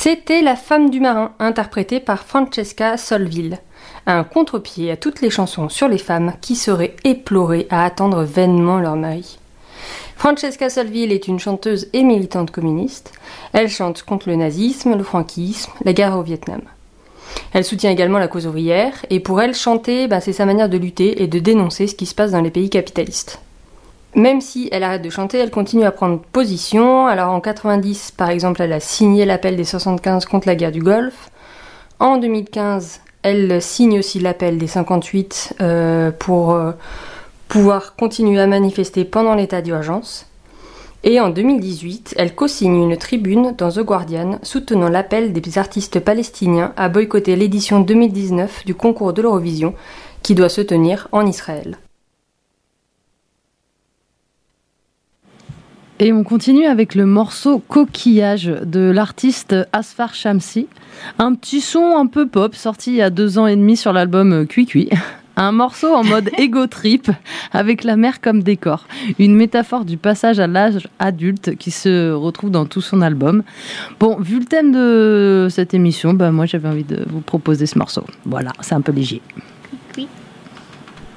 C'était La femme du marin, interprétée par Francesca Solville. Un contre-pied à toutes les chansons sur les femmes qui seraient éplorées à attendre vainement leur mari. Francesca Solville est une chanteuse et militante communiste. Elle chante contre le nazisme, le franquisme, la guerre au Vietnam. Elle soutient également la cause ouvrière, et pour elle, chanter, c'est sa manière de lutter et de dénoncer ce qui se passe dans les pays capitalistes. Même si elle arrête de chanter, elle continue à prendre position. Alors en 90, par exemple, elle a signé l'appel des 75 contre la guerre du Golfe. En 2015, elle signe aussi l'appel des 58 pour pouvoir continuer à manifester pendant l'état d'urgence. Et en 2018, elle co-signe une tribune dans The Guardian soutenant l'appel des artistes palestiniens à boycotter l'édition 2019 du concours de l'Eurovision qui doit se tenir en Israël. Et on continue avec le morceau Coquillage de l'artiste Asfar Shamsi. Un petit son un peu pop sorti il y a 2 ans et demi sur l'album Cui Cui. Un morceau en mode ego trip avec la mer comme décor. Une métaphore du passage à l'âge adulte qui se retrouve dans tout son album. Bon, vu le thème de cette émission, moi j'avais envie de vous proposer ce morceau. Voilà, c'est un peu léger. Oui.